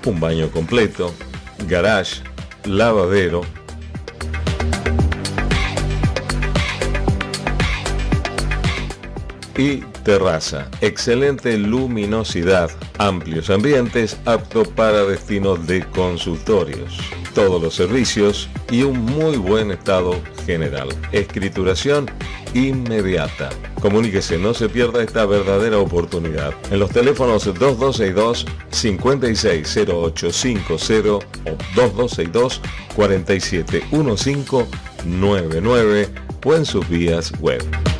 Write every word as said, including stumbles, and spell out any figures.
un baño completo, garage, lavadero, y terraza. Excelente luminosidad, amplios ambientes, apto para destinos de consultorios. Todos los servicios y un muy buen estado general. Escrituración inmediata. Comuníquese, no se pierda esta verdadera oportunidad. En los teléfonos dos dos seis dos, cinco seis cero ocho cinco cero o dos dos seis dos, cuatro siete uno cinco nueve nueve o en sus vías web.